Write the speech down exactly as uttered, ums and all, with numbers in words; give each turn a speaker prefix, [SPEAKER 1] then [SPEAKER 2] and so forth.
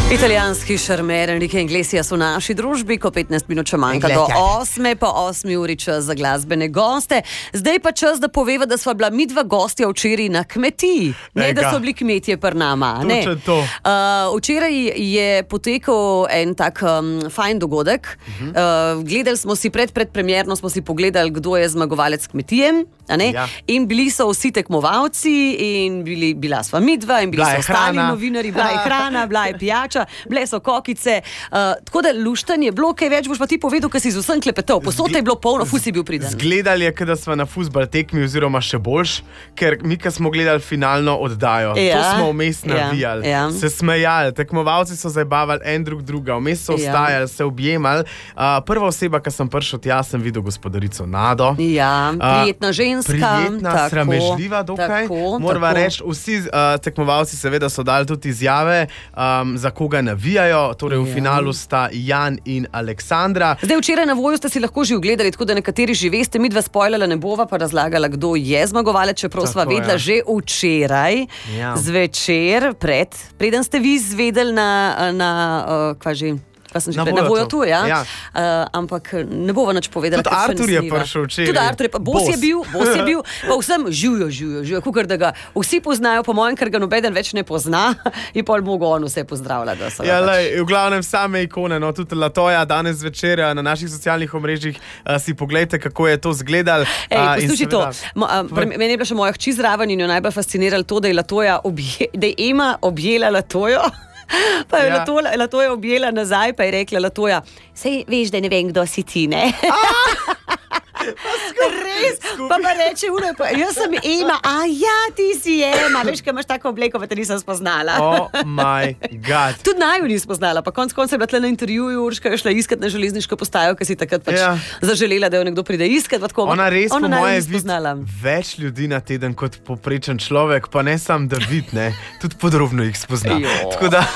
[SPEAKER 1] Italijanski šarmer Enrique Iglesias v naši družbi, ko petnajst minut še manjka do osme, po osmi uri čas za glasbene goste. Zdaj pa čas, da poveva, da sva bila midva gostja včeraj na kmetiji. Ne, da so bili kmetje pri nama. Ne.
[SPEAKER 2] To.
[SPEAKER 1] Uh, včeraj je potekal en tak um, fajn dogodek. Uh-huh. Uh, gledali smo si pred predpremierno, smo si pogledali, kdo je zmagovalec kmetije. Ja. In bili so vsi tekmovalci in bili, bila sva midva in bili
[SPEAKER 2] bila
[SPEAKER 1] so ostali novinari, bila je hrana, bila je pijača, bile so kokice. Uh, tako da luštanje je bilo, kaj več boš pa ti povedal, ker si z vsem klepetal. Posod je bilo polno, fus si bil priden.
[SPEAKER 2] Zgledali je, da sva na fuzbal tekmi oziroma še boljš, ker mi, ko smo gledali finalno oddajo, ja. To smo vmes navijali, ja. Ja. Se smejali, tekmovalci so zabavali en drug druga, vmes so ostajali, ja. Se objemali. Uh, prva oseba, ki sem prišel tja, sem videl gospodarico Nado.
[SPEAKER 1] Ja, prijetna ženska.
[SPEAKER 2] Prijetna, tako, sramežljiva dokaj. Morava reči, vsi uh, tekmovalci seveda so dali tudi izjave, um, za koga navijajo. Torej v ja. Finalu sta Jan in Aleksandra. Zdaj
[SPEAKER 1] včeraj na Voju ste si lahko že ogledali, tako da nekateri že veste, midva spoilala ne bova pa razlagala, kdo je zmagovalec, čeprav tako, sva vedela ja. Že včeraj, ja. Zvečer, pred, preden ste vi izvedeli na, na uh, kva že... Pa sem že pred, na Voju tu, ja. ja. Uh, ampak ne bova nič povedala.
[SPEAKER 2] Tudi Artur je prišel včeraj.
[SPEAKER 1] Tudi Artur je, pa bos je bil, bos je bil, pa vsem živijo, živijo, živijo, kukor da ga vsi poznajo, po mojem, ker ga nobeden več ne pozna, in pol mogo on vse pozdravlja. Da so
[SPEAKER 2] ja, lej, v glavnem same ikone, no, tudi Latoja danes večer na naših socialnih omrežjih uh, si poglejte, kako je to zgledal.
[SPEAKER 1] Ej, poslušaj to, uh, meni je bila še moja hči zraven in jo najbolj fasciniralo to, da je Latoja, obje, da je Ema objela Latojo. Pa je ja. Latoja objela nazaj, pa je rekla Latoja, sej veš, da ne vem, kdo si ti, ne? Res, pa pa reče ura, pa, jaz sem Ema, a ja, ti si Ema, veš, kaj imaš tako obleko, pa te nisem spoznala.
[SPEAKER 2] Oh my god.
[SPEAKER 1] Tudi naju nisem spoznala, pa konc konca je bila tle na intervjuju, Urška je šla iskat na železniško postajo, ker si takrat pač ja. Zaželela, da jo nekdo pride iskat. Tako,
[SPEAKER 2] ona res ona po moje vidi več ljudi na teden kot poprečen človek, pa ne sam da vid, ne, tudi podrobno jih spozna. Tako da